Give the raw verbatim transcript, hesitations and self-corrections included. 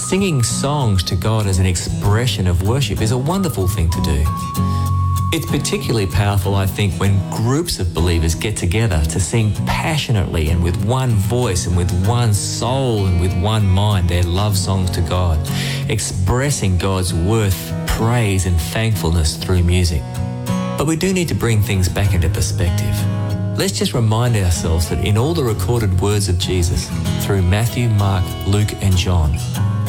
Singing songs to God as an expression of worship is a wonderful thing to do. It's particularly powerful, I think, when groups of believers get together to sing passionately and with one voice and with one soul and with one mind their love songs to God, expressing God's worth, praise and thankfulness through music. But we do need to bring things back into perspective. Let's just remind ourselves that in all the recorded words of Jesus, through Matthew, Mark, Luke and John,